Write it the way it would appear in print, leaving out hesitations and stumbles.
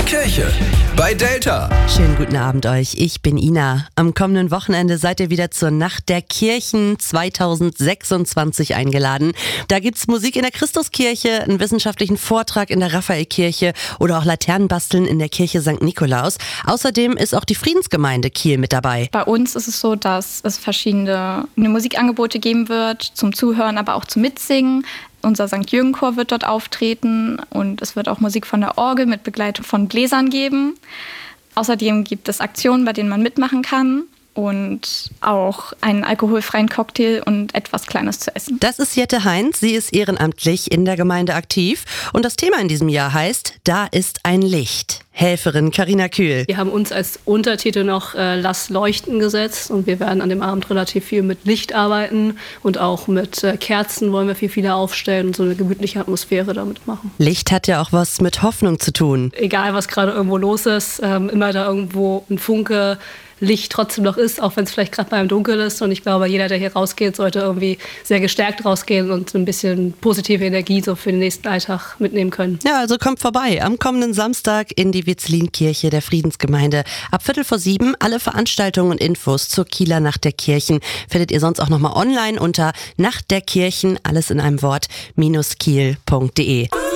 Kirche bei Delta. Schönen guten Abend euch, ich bin Ina. Am kommenden Wochenende seid ihr wieder zur Nacht der Kirchen 2026 eingeladen. Da gibt's Musik in der Christuskirche, einen wissenschaftlichen Vortrag in der Raphaelkirche oder auch Laternenbasteln in der Kirche St. Nikolaus. Außerdem ist auch die Friedensgemeinde Kiel mit dabei. Bei uns ist es so, dass es verschiedene Musikangebote geben wird, zum Zuhören, aber auch zum Mitsingen. Unser St. Jürgen-Chor wird dort auftreten und es wird auch Musik von der Orgel mit Begleitung von Bläsern geben. Außerdem gibt es Aktionen, bei denen man mitmachen kann und auch einen alkoholfreien Cocktail und etwas Kleines zu essen. Das ist Jette Heinz, sie ist ehrenamtlich in der Gemeinde aktiv und das Thema in diesem Jahr heißt Da ist ein Licht. Helferin Carina Kühl. Wir haben uns als Untertitel noch Lass leuchten gesetzt und wir werden an dem Abend relativ viel mit Licht arbeiten und auch mit Kerzen wollen wir viele aufstellen und so eine gemütliche Atmosphäre damit machen. Licht hat ja auch was mit Hoffnung zu tun. Egal, was gerade irgendwo los ist, immer da irgendwo ein Funke Licht trotzdem noch ist, auch wenn es vielleicht gerade mal im Dunkeln ist. Und ich glaube, jeder, der hier rausgeht, sollte irgendwie sehr gestärkt rausgehen und ein bisschen positive Energie so für den nächsten Alltag mitnehmen können. Ja, also kommt vorbei am kommenden Samstag in die Witzlin-Kirche der Friedensgemeinde. Ab 6:45 alle Veranstaltungen und Infos zur Kieler Nacht der Kirchen findet ihr sonst auch nochmal online unter Nacht der Kirchen, alles in einem Wort, -kiel.de.